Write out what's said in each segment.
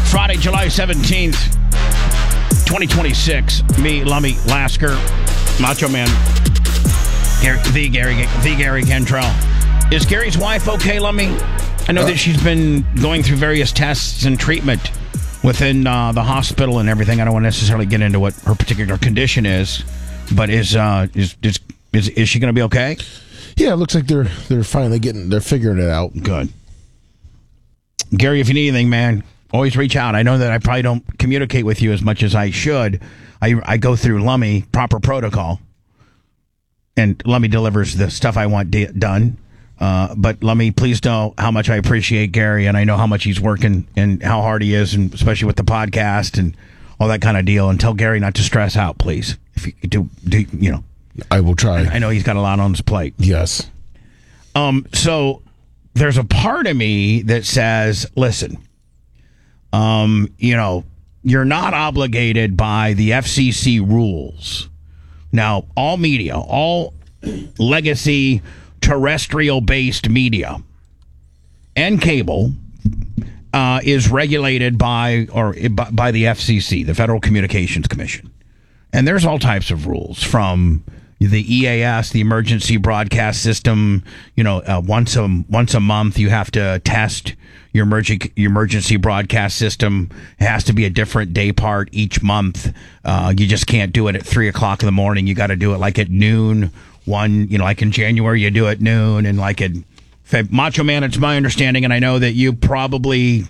Friday, July 17th, 2026. Me, Lummy, Lasker, Macho Man, Gary Cantrell. Is Gary's wife okay, Lummy? I know that she's been going through various tests and treatment within the hospital and everything. I don't want to necessarily get into what her particular condition is, but is she going to be okay? Yeah, it looks like they're finally they're figuring it out. Good. Gary, if you need anything, man, always reach out. I know that I probably don't communicate with you as much as I should. I go through Lummy, proper protocol, and Lummy delivers the stuff I want done. But Lummy, please know how much I appreciate Gary, and I know how much he's working and how hard he is, and especially with the podcast and all that kind of deal. And tell Gary not to stress out, please. If you do, I will try. I know he's got a lot on his plate. Yes. So there's a part of me that says, listen, you're not obligated by the FCC rules. Now, all media, all legacy terrestrial-based media and cable is regulated by the FCC, the Federal Communications Commission. And there's all types of rules from the EAS, the Emergency Broadcast System. Once a month you have to test your emergency broadcast system. It has to be a different day part each month. You just can't do it at 3:00 in the morning. You got to do it like at noon. Like in January, you do it noon, and like at Macho Man, it's my understanding, and I know that you probably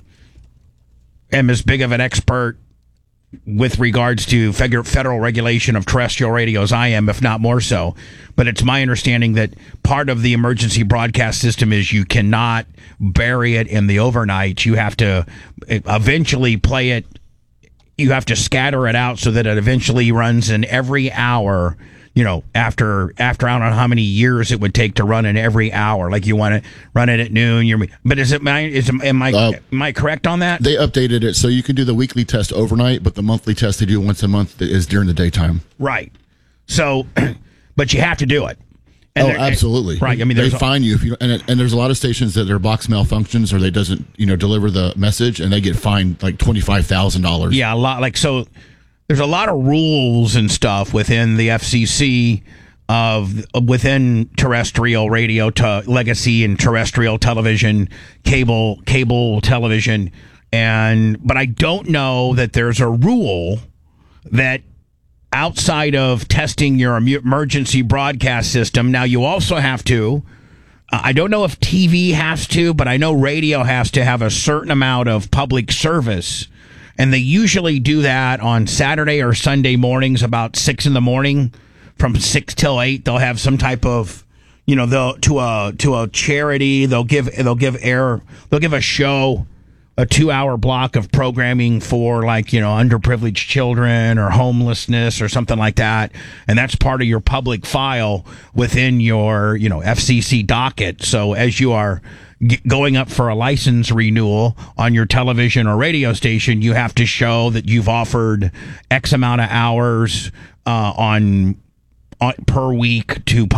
am as big of an expert with regards to federal regulation of terrestrial radio as I am, if not more so. But it's my understanding that part of the emergency broadcast system is you cannot bury it in the overnight. You have to eventually play it. You have to scatter it out so that it eventually runs in every hour. After I don't know how many years it would take to run in every hour. Like you want to run it at noon. But am I correct on that? They updated it so you can do the weekly test overnight, but the monthly test they do once a month is during the daytime. Right. So, but you have to do it. Absolutely. Right. I mean, they fine you if you and there's a lot of stations that their box malfunctions or they doesn't deliver the message and they get fined like $25,000. Yeah, a lot. There's a lot of rules and stuff within the FCC within terrestrial radio to legacy and terrestrial television, cable television, but I don't know that there's a rule that outside of testing your emergency broadcast system. Now you also have to. I don't know if TV has to, but I know radio has to have a certain amount of public service. And they usually do that on Saturday or Sunday mornings about 6 in the morning, from 6 till 8. They'll have some type of, to a charity. They'll give a show, a 2-hour block of programming for underprivileged children or homelessness or something like that. And that's part of your public file within your, FCC docket. So as you are going up for a license renewal on your television or radio station, you have to show that you've offered X amount of hours on per week to